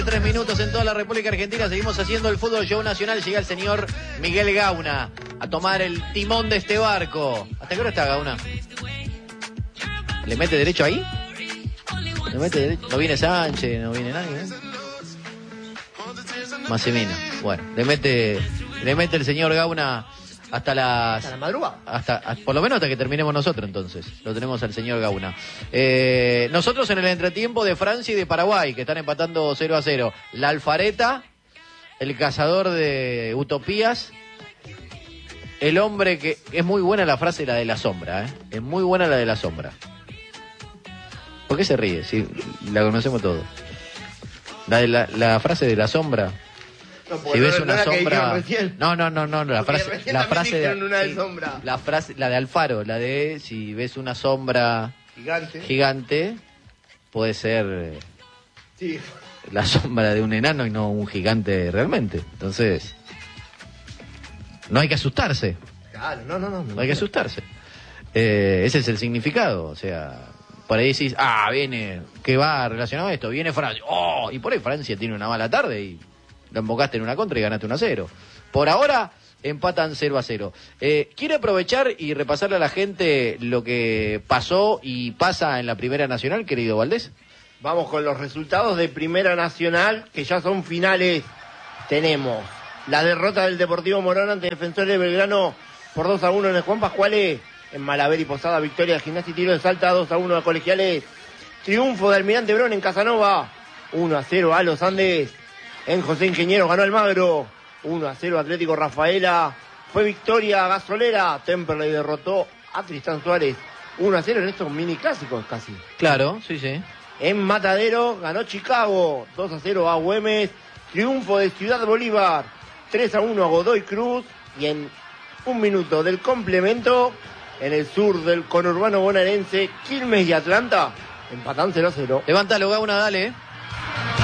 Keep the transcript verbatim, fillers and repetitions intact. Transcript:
Tres minutos en toda la República Argentina, seguimos haciendo el fútbol show nacional. Llega el señor Miguel Gauna a tomar el timón de este barco. ¿Hasta qué hora está Gauna? ¿Le mete derecho ahí? ¿Le mete derecho? No viene Sánchez, no viene nadie, ¿eh? Massimino. Bueno, le mete, le mete el señor Gauna hasta las... ¿Hasta la madrugada? Hasta, por lo menos hasta que terminemos nosotros, entonces. Lo tenemos al señor Gauna. Eh, nosotros en el entretiempo de Francia y de Paraguay, que están empatando cero a cero. La Alfareta, el cazador de utopías, el hombre que... Es muy buena la frase, la de la sombra, ¿eh? Es muy buena la de la sombra. ¿Por qué se ríe? Si la conocemos todos. La, de la, la frase de la sombra... No, si ves no, una no sombra, no, no, no, no, la porque frase, la frase de, una de sí, sombra. la frase, la de Alfaro, la de si ves una sombra gigante, gigante puede ser sí, la sombra de un enano y no un gigante realmente. Entonces, no hay que asustarse. Claro, no, no, no, no hay que asustarse. Eh, ese es el significado, o sea, por ahí decís, ah, viene, ¿qué va relacionado a esto? Viene Francia, oh, y por ahí Francia tiene una mala tarde y lo embocaste en una contra y ganaste uno a cero. Por ahora empatan cero a cero. Eh, ¿Quiere aprovechar y repasarle a la gente lo que pasó y pasa en la Primera Nacional, querido Valdés? Vamos con los resultados de Primera Nacional, que ya son finales. Tenemos la derrota del Deportivo Morón ante Defensores de Belgrano por dos a uno en el Juan Pascuales. En Malaver y Posada, victoria de Gimnasia y Tiro de Salta, dos a uno a Colegiales. Triunfo de Almirante Brown en Casanova, uno a cero a Los Andes. En José Ingeniero ganó Almagro, uno a cero Atlético Rafaela. Fue victoria gasolera. Temperley derrotó a Tristán Suárez, uno a cero en estos mini clásicos casi. Claro, sí, sí. En Matadero ganó Chicago, dos a cero a Güemes. Triunfo de Ciudad Bolívar, tres a uno a Godoy Cruz. Y en un minuto del complemento, en el sur del conurbano bonaerense, Quilmes y Atlanta empatan cero a cero. Levántalo, Gauna, dale.